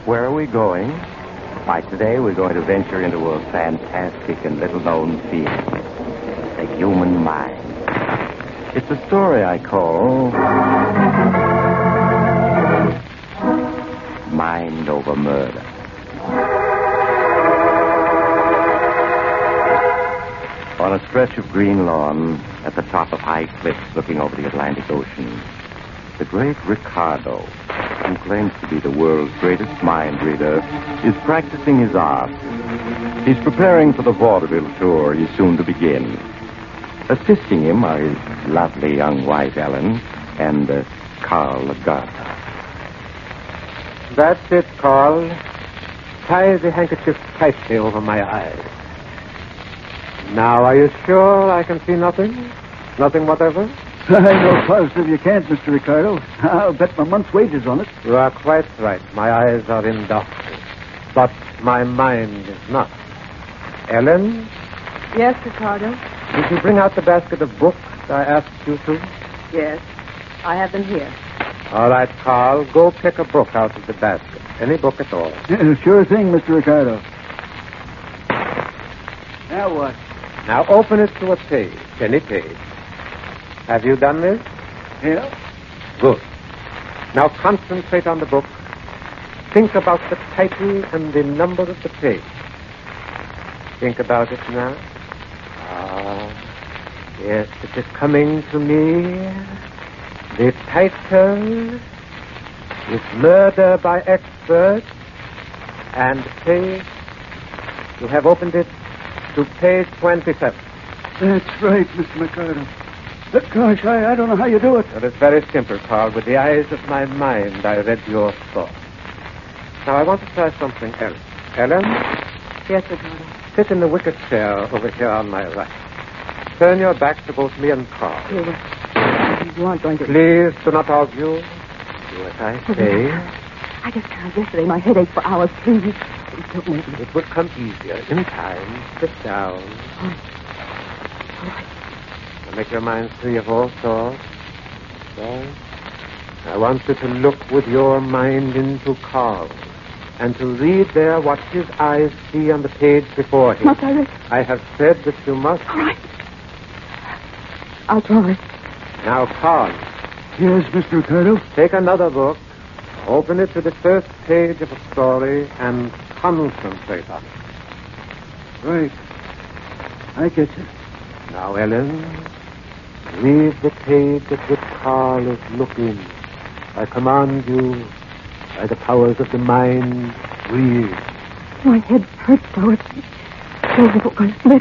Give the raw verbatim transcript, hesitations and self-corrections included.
Where are we going? Why, today we're going to venture into a fantastic and little-known field. The human mind. It's a story I call Mind Over Murder. On a stretch of green lawn at the top of high cliffs looking over the Atlantic Ocean, the great Ricardo, who claims to be the world's greatest mind reader, is practicing his art. He's preparing for the vaudeville tour he's soon to begin. Assisting him are his lovely young wife, Ellen, and uh, Carl Lagarta. That's it, Carl. Tie the handkerchief tightly over my eyes. Now, are you sure I can see nothing? Nothing whatever? I know positive you can't, Mister Ricardo. I'll bet my month's wages on it. You are quite right. My eyes are in darkness. But my mind is not. Ellen? Yes, Ricardo? Did you bring out the basket of books I asked you to? Yes, I have them here. All right, Carl. Go pick a book out of the basket. Any book at all. Yeah, sure thing, Mister Ricardo. Now what? Now open it to a page. Any page. Have you done this? Yeah. Good. Now concentrate on the book. Think about the title and the number of the page. Think about it now. Ah, yes, it is coming to me. The title is Murder by Expert, and page, you have opened it to page twenty-seven. That's right, Mister Ricardo. But gosh, I, I don't know how you do it. Well, it's very simple, Carl. With the eyes of my mind, I read your thoughts. Now, I want to try something else. Ellen? Yes, Ricardo. Sit in the wicker chair over here on my right. Turn your back to both me and Carl. You, you aren't going to... Please do not argue. Do as I say. I just tried yesterday. My head ached for hours. Please, please don't make me. It will come easier in time. Sit down. All right. Now make your mind free of all thoughts. Right? I want you to look with your mind into Carl and to read there what his eyes see on the page before him. Must I read? I have said that you must. All right. I'll try. Now, Carl. Yes, Mister Ricardo? Take another book, open it to the first page of a story, and concentrate on it. Right. I get you. Now, Ellen, read the page at which Carl is looking. I command you, by the powers of the mind, read. My head hurts so. It's so little. Let